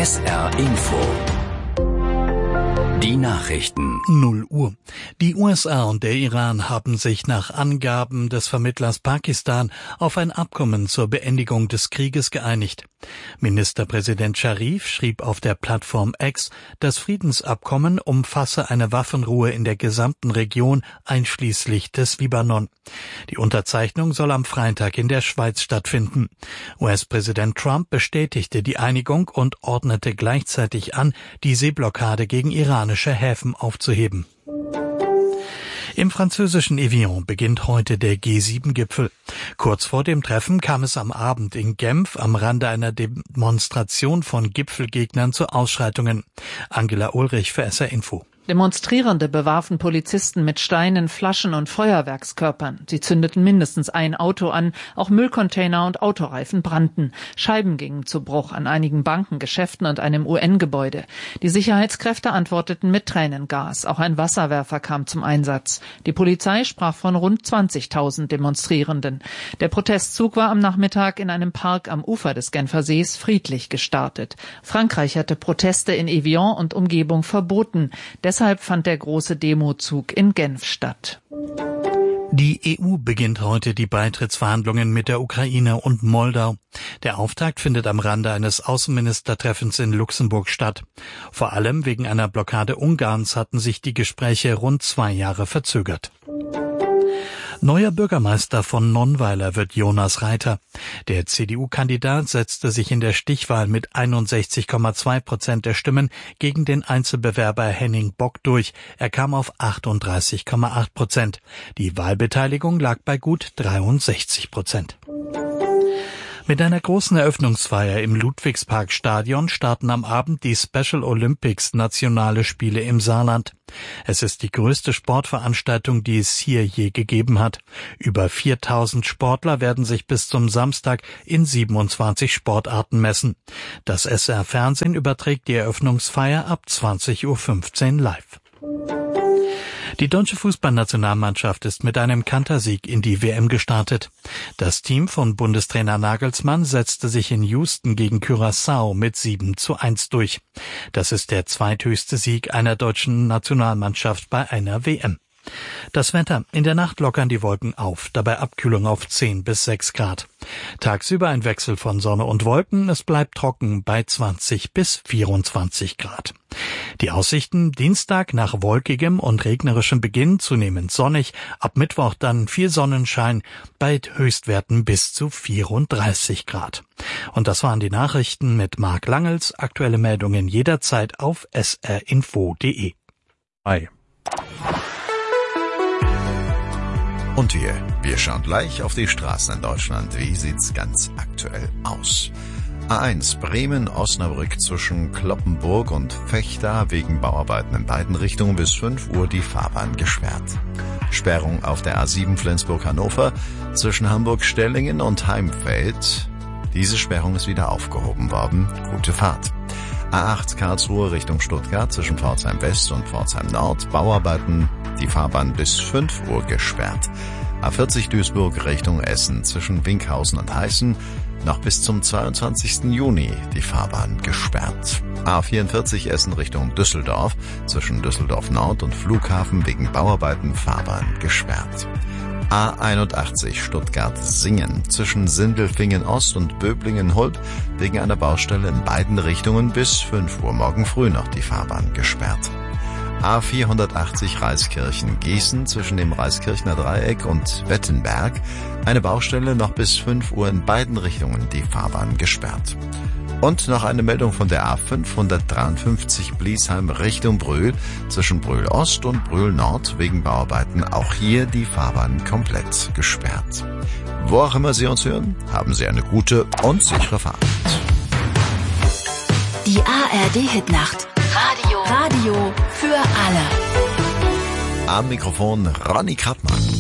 SR Info. Die Nachrichten. 0 Uhr. Die USA und der Iran haben sich nach Angaben des Vermittlers Pakistan auf ein Abkommen zur Beendigung des Krieges geeinigt. Ministerpräsident Scharif schrieb auf der Plattform X, das Friedensabkommen umfasse eine Waffenruhe in der gesamten Region, einschließlich des Libanon. Die Unterzeichnung soll am Freitag in der Schweiz stattfinden. US-Präsident Trump bestätigte die Einigung und ordnete gleichzeitig an, die Seeblockade gegen iranische Häfen aufzuheben. Im französischen Evian beginnt heute der G7-Gipfel. Kurz vor dem Treffen kam es am Abend in Genf am Rande einer Demonstration von Gipfelgegnern zu Ausschreitungen. Angela Ulrich für SR Info. Demonstrierende bewarfen Polizisten mit Steinen, Flaschen und Feuerwerkskörpern. Sie zündeten mindestens ein Auto an, auch Müllcontainer und Autoreifen brannten. Scheiben gingen zu Bruch an einigen Banken, Geschäften und einem UN-Gebäude. Die Sicherheitskräfte antworteten mit Tränengas. Auch ein Wasserwerfer kam zum Einsatz. Die Polizei sprach von rund 20.000 Demonstrierenden. Der Protestzug war am Nachmittag in einem Park am Ufer des Genfersees friedlich gestartet. Frankreich hatte Proteste in Evian und Umgebung verboten. Deshalb fand der große Demozug in Genf statt. Die EU beginnt heute die Beitrittsverhandlungen mit der Ukraine und Moldau. Der Auftakt findet am Rande eines Außenministertreffens in Luxemburg statt. Vor allem wegen einer Blockade Ungarns hatten sich die Gespräche rund 2 Jahre verzögert. Neuer Bürgermeister von Nonnweiler wird Jonas Reiter. Der CDU-Kandidat setzte sich in der Stichwahl mit 61,2% der Stimmen gegen den Einzelbewerber Henning Bock durch. Er kam auf 38,8%. Die Wahlbeteiligung lag bei gut 63%. Mit einer großen Eröffnungsfeier im Ludwigsparkstadion starten am Abend die Special Olympics Nationale Spiele im Saarland. Es ist die größte Sportveranstaltung, die es hier je gegeben hat. Über 4.000 Sportler werden sich bis zum Samstag in 27 Sportarten messen. Das SR-Fernsehen überträgt die Eröffnungsfeier ab 20:15 Uhr live. Die deutsche Fußballnationalmannschaft ist mit einem Kantersieg in die WM gestartet. Das Team von Bundestrainer Nagelsmann setzte sich in Houston gegen Curaçao mit 7:1 durch. Das ist der zweithöchste Sieg einer deutschen Nationalmannschaft bei einer WM. Das Wetter. In der Nacht lockern die Wolken auf, dabei Abkühlung auf 10 bis 6 Grad. Tagsüber ein Wechsel von Sonne und Wolken, es bleibt trocken bei 20 bis 24 Grad. Die Aussichten: Dienstag nach wolkigem und regnerischem Beginn zunehmend sonnig, ab Mittwoch dann viel Sonnenschein bei Höchstwerten bis zu 34 Grad. Und das waren die Nachrichten mit Marc Langels. Aktuelle Meldungen jederzeit auf srinfo.de. Hi. Und wir schauen gleich auf die Straßen in Deutschland. Wie sieht's ganz aktuell aus? A1 Bremen-Osnabrück zwischen Cloppenburg und Vechta wegen Bauarbeiten in beiden Richtungen bis 5 Uhr die Fahrbahn gesperrt. Sperrung auf der A7 Flensburg-Hannover zwischen Hamburg-Stellingen und Heimfeld. Diese Sperrung ist wieder aufgehoben worden. Gute Fahrt. A8 Karlsruhe Richtung Stuttgart zwischen Pforzheim West und Pforzheim Nord. Bauarbeiten, die Fahrbahn bis 5 Uhr gesperrt. A40 Duisburg Richtung Essen zwischen Winkhausen und Heißen noch bis zum 22. Juni die Fahrbahn gesperrt. A44 Essen Richtung Düsseldorf zwischen Düsseldorf Nord und Flughafen wegen Bauarbeiten Fahrbahn gesperrt. A81 Stuttgart-Singen zwischen Sindelfingen Ost und Böblingen-Huld wegen einer Baustelle in beiden Richtungen bis 5 Uhr morgen früh noch die Fahrbahn gesperrt. A480 Reiskirchen-Gießen zwischen dem Reiskirchner Dreieck und Wettenberg eine Baustelle noch bis 5 Uhr in beiden Richtungen die Fahrbahn gesperrt. Und noch eine Meldung von der A553 Bliesheim Richtung Brühl zwischen Brühl Ost und Brühl Nord wegen Bauarbeiten auch hier die Fahrbahn komplett gesperrt. Wo auch immer Sie uns hören, haben Sie eine gute und sichere Fahrt. Die ARD-Hitnacht. Radio für alle. Am Mikrofon Ronny Krappmann.